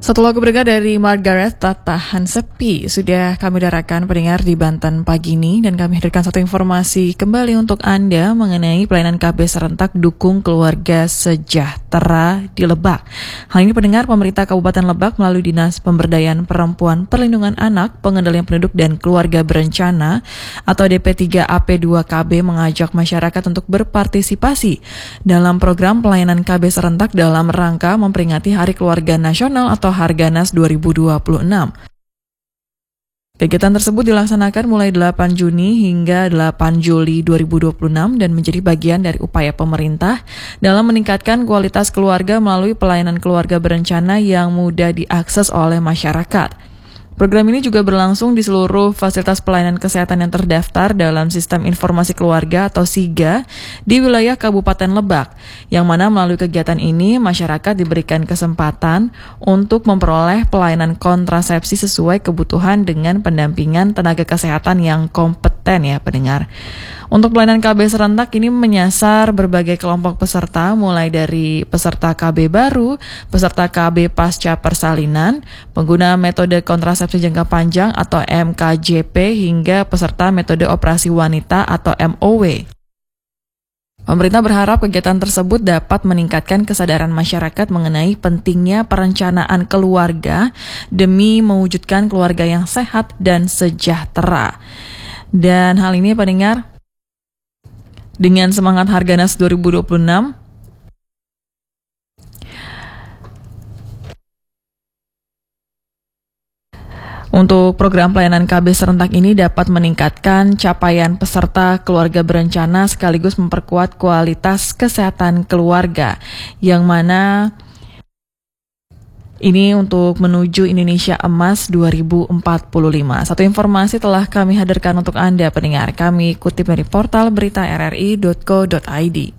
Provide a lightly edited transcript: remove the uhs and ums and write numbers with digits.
Satu lagu berikut dari Margaret, Tak Tahan Sepi, sudah kami darahkan pendengar di Banten pagi ini, dan kami hadirkan satu informasi kembali untuk Anda mengenai pelayanan KB serentak Dukung Keluarga Sejahtera di Lebak. Hal ini pendengar, pemerintah Kabupaten Lebak melalui Dinas Pemberdayaan Perempuan, Perlindungan Anak, Pengendalian Penduduk dan Keluarga Berencana atau DP3AP2KB mengajak masyarakat untuk berpartisipasi dalam program pelayanan KB serentak dalam rangka memperingati Hari Keluarga Nasional atau Harganas 2026. Kegiatan tersebut dilaksanakan mulai 8 Juni hingga 8 Juli 2026 dan menjadi bagian dari upaya pemerintah dalam meningkatkan kualitas keluarga melalui pelayanan keluarga berencana yang mudah diakses oleh masyarakat. Program ini juga berlangsung di seluruh fasilitas pelayanan kesehatan yang terdaftar dalam Sistem Informasi Keluarga atau SIGA di wilayah Kabupaten Lebak, yang mana melalui kegiatan ini masyarakat diberikan kesempatan untuk memperoleh pelayanan kontrasepsi sesuai kebutuhan dengan pendampingan tenaga kesehatan yang kompeten ya pendengar. Untuk pelayanan KB serentak ini menyasar berbagai kelompok peserta, mulai dari peserta KB baru, peserta KB pasca persalinan, pengguna metode kontrasepsi jangka panjang atau MKJP, hingga peserta metode operasi wanita atau MOW. Pemerintah berharap kegiatan tersebut dapat meningkatkan kesadaran masyarakat mengenai pentingnya perencanaan keluarga demi mewujudkan keluarga yang sehat dan sejahtera. Dan hal ini pendengar, dengan semangat Harganas 2026, untuk program pelayanan KB serentak ini dapat meningkatkan capaian peserta keluarga berencana sekaligus memperkuat kualitas kesehatan keluarga, yang mana ini untuk menuju Indonesia Emas 2045. Satu informasi telah kami hadirkan untuk Anda pendengar. Kami kutip dari portal berita rri.co.id.